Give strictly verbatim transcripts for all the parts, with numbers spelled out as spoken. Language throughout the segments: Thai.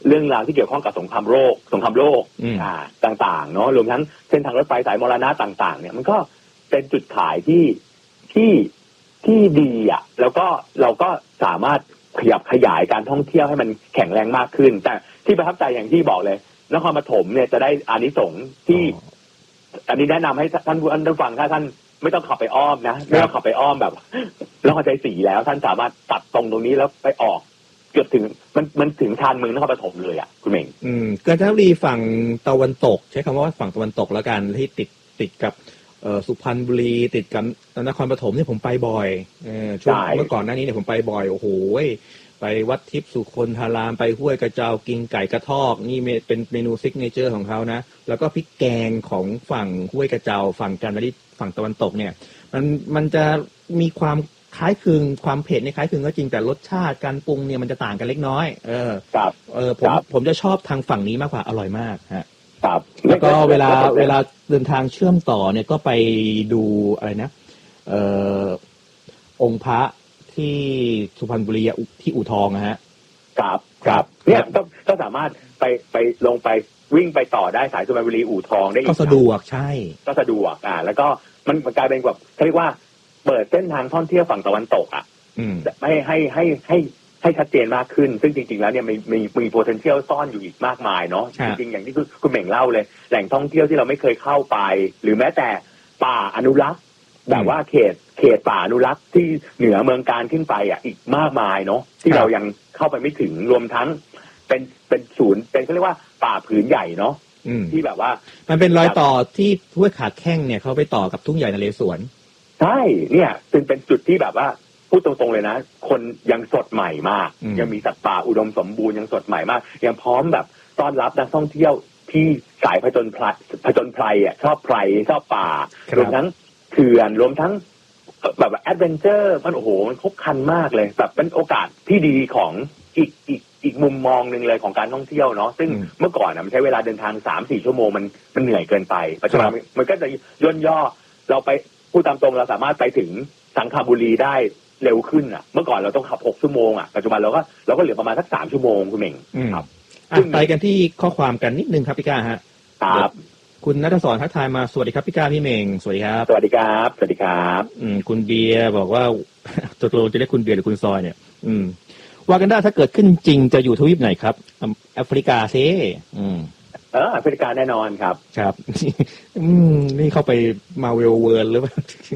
เรื่องราวที่เกี่ยวข้องกับสงครามโลกสงครามโลกอ่าต่างๆเนาะรวมทั้งเส้นทางรถไฟสายมรณะต่างๆเนี่ยมันก็เป็นจุดขายที่ที่ที่ดีอ่ะแล้วก็เราก็สามารถขยับขยายการท่องเที่ยวให้มันแข็งแรงมากขึ้นแต่ที่ประทับใจอย่างที่บอกเลยนครปฐมเนี่ยจะได้อานิสงส์ที่อันนี้แนะนำให้ท่านผู้ฟังถ้าท่านไม่ต้องขับไปอ้อมนะไม่ต้องขับไปอ้อมแบบนครชัยศรีแล้วท่านสามารถตัดตรงตรงนี้แล้วไปออกเกือบถึงมันมันถึงชานเมืองนครปฐมเลยอ่ะคุณเมงอืมกาญจนบุรีฝั่งตะวันตกใช้คำว่าฝั่งตะวันตกแล้วกันที่ติดติดกับเอ่อสุพรรณบุรีติดกับนครปฐมเนี่ยผมไปบ่อยเออช่วงเมื่อก่อนหน้านี้เนี่ยผมไปบ่อยโอ้โหไปวัดทิพย์สุคนธารามไปห้วยกระเจ้ากินไก่กระทอกนี่เป็นเมนูซิกเนเจอร์ของเขานะแล้วก็พริกแกงของฝั่งห้วยกระเจ้าฝั่งจันทบุรีฝั่งตะวันตกเนี่ยมันมันจะมีความคล้ายคลึงความเผ็ดในคล้ายคลึงก็จริงแต่รสชาติการปรุงเนี่ยมันจะต่างกันเล็กน้อยเออครับเออผมผมจะชอบทางฝั่งนี้มากกว่าอร่อยมากฮะครับแล้วก็เวลาเวลาเดินทางเชื่อมต่อเนี่ยก็ไปดูอะไรนะเอ่อองค์พระที่สุพรรณบุรีที่อู่ทองนะฮะครับครับเนี่ยก็ก็สามารถไปไปลงไปวิ่งไปต่อได้สายสุพรรณบุรีอู่ทองได้อีกก็สะดวกใช่ก็สะดวกอ่าแล้วก็มันกลายเป็นแบบเขาเรียกว่าเปิดเส้นทางท่องเที่ยวฝั่งตะวันตกอ่ะให้ให้ให้ให้ให้ชัดเจนมากขึ้นซึ่งจริงๆแล้วเนี่ยมีมีมี potential ซ่อนอยู่อีกมากมายเนาะจริงๆอย่างที่คุณเหม่งเล่าเลยแหล่งท่องเที่ยวที่เราไม่เคยเข้าไปหรือแม้แต่ป่าอนุรักษ์แบบว่าเขตเขตป่าอนุรักษ์ที่เหนือเมืองการขึ้นไปอ่ะอีกมากมายเนาะที่เรายังเข้าไปไม่ถึงรวมทั้งเป็นเป็นศูนย์เป็นเขาเรียกว่าป่าผืนใหญ่เนาะที่แบบว่ามันเป็นรอยต่อที่ห้วยขาแข้งเนี่ยเขาไปต่อกับทุ่งใหญ่นเรศวรใช่เนี่ยเป็นเป็นจุดที่แบบว่าพูดตรงๆเลยนะคนยังสดใหม่มากยังมีสัตว์ป่าอุดมสมบูรณ์ยังสดใหม่มากยังพร้อมแบบต้อนรับนักท่องเที่ยวที่สายผจญภัยผจญภัยอ่ะชอบไพรชอบป่ารวมทั้งเขื่อนรวมทั้งแบบแอดเวนเจอร์มันโอ้โหมันครบครันมากเลยแบบเป็นโอกาสที่ดีของอีกอีกอีกมุมมองนึงเลยของการท่องเที่ยวเนาะซึ่งเมื่อก่อนนะมันใช้เวลาเดินทาง สามถึงสี่ ชั่วโมงมันมันเหนื่อยเกินไปปัจจุบันมันก็จะย่นย่อเราไปพูดตามตรงเราสามารถไปถึงสังขบุรีได้เร็วขึ้นอ่ะเมื่อก่อนเราต้องขับหกชั่วโมงอ่ะปัจจุบันเราก็เราก็เหลือประมาณสักสามชั่วโมงคุณเหม่งครับไปกันที่ข้อความกันนิดนึงครับพี่ก้าฮะครับคุณณัฐศรทักทายมาสวัสดีครับพี่ก้าพี่เหม่งสวัสดีครับสวัสดีครับสวัสดีครับอืมคุณเบียร์บอกว่าตกลงจะเรียกคุณเบียร์หรือคุณซอยเนี่ยอืมว่ากันได้ถ้าเกิดขึ้นจริงจะอยู่ทวีปไหนครับแอฟริกาซิอืมเออแอฟริกาแน่นอนครับครับอืมนี่เข้าไปมาเวลเวิร์นหรือเปล่า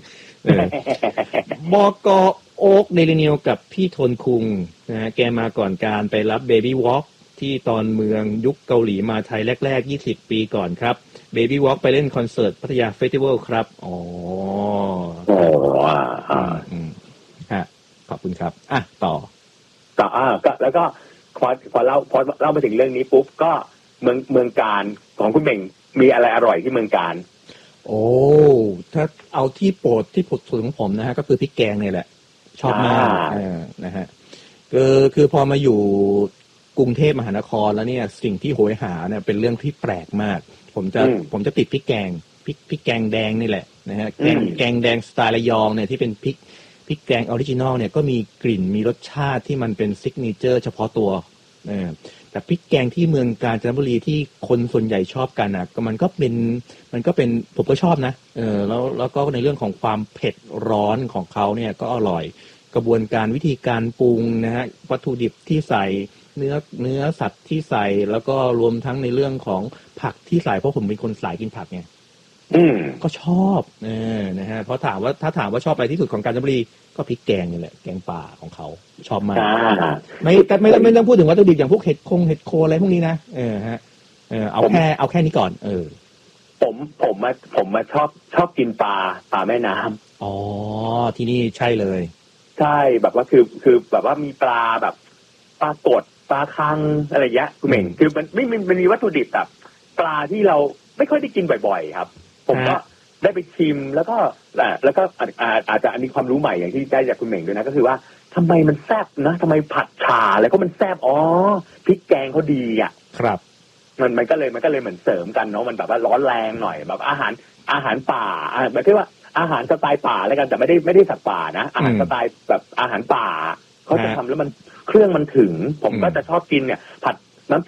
บก.โอ๊กเดลินิวกับพี่ทนคุงนะฮะแกมาก่อนการไปรับเบบี้วอล์กที่ตอนเมืองยุคเกาหลีมาไทยแรกๆยี่สิบปีก่อนครับเบบี้วอล์กไปเล่นคอนเสิร์ตพัทยาเฟสติวัลครับอ๋อโอ้อ่าอืมฮะขอบคุณครับอ่ะต่อต่ออ่าก็แล้วก็พอพอเล่าพอเล่ามาถึงเรื่องนี้ปุ๊บก็เมืองเมืองการของคุณเบ่งมีอะไรอร่อยที่เมืองการโอ้ถ้าเอาที่โปรดที่ผดสุดของผมนะฮะก็คือพริกแกงเนี่ยแหละชอบมากอ่านะฮะคือคือพอมาอยู่กรุงเทพมหานครแล้วเนี่ยสิ่งที่โหยหาเนี่ยเป็นเรื่องที่แปลกมากผมจะผมจะติดพริกแกงพริกพริกแกงแดงนี่แหละนะฮะแกงแกงแดงสไตล์ระยองเนี่ยที่เป็นพริกพริกแกงออริจินอลเนี่ยก็มีกลิ่นมีรสชาติที่มันเป็นซิกเนเจอร์เฉพาะตัวเออแต่พริกแกงที่เมืองกาญจนบุรีที่คนส่วนใหญ่ชอบกันอ่ะก็มันก็เป็นมันก็เป็นผมก็ชอบนะเออแล้วแล้วก็ในเรื่องของความเผ็ดร้อนของเขาเนี่ยก็อร่อยกระบวนการวิธีการปรุงนะฮะวัตถุดิบที่ใส่เนื้อเนื้อสัตว์ที่ใส่แล้วก็รวมทั้งในเรื่องของผักที่ใส่เพราะผมเป็นคนสายกินผักไงก็ชอบเออนะฮะเพราะถามว่าถ้าถามว่าชอบอะไรที่สุดของกาญจนบุรีก็พริกแกงนี่แหละแกงป่าของเขาชอบมากไม่แต่ไม่ไม่ต้องพูดถึงวัตถุดิบอย่างพวกเห็ดคงเห็ดโคอะไรพวกนี้นะเออฮะเออเอาแค่เอาแค่นี้ก่อนเออผมผมมาผมมาชอบชอบกินปลาปลาแม่น้ำอ๋อที่นี่ใช่เลยใช่แบบว่าคือคือแบบว่ามีปลาแบบปลากดปลาคังอะไรเงี้ยคุณเหม่งคือมันไม่มันมีวัตถุดิบแบบปลาที่เราไม่ค่อยได้กินบ่อยๆครับผมก็ได้ไปชิมแล้วก็แล้วก็อาจจะอันนี้ความรู้ใหม่อย่างที่ได้จากคุณเหม่งด้วยนะก็คือว่าทำไมมันแซ่บนะทำไมผัดฉ่าแล้วก็มันแซ่บอ๋อพริกแกงเขาดีอ่ะครับมันมันก็เลยมันก็เลยเหมือนเสริมกันเนาะมันแบบว่าร้อนแรงหน่อยแบบอาหารอาหารป่าแบบที่ว่าอาหารสไตล์ป่าอะไรกันแต่ไม่ได้ไม่ได้สัตว์ป่านะอาหารสไตล์แบบอาหารป่าเขาจะทำแล้วมันเครื่องมันถึงผมก็จะชอบกินเนี่ยผัด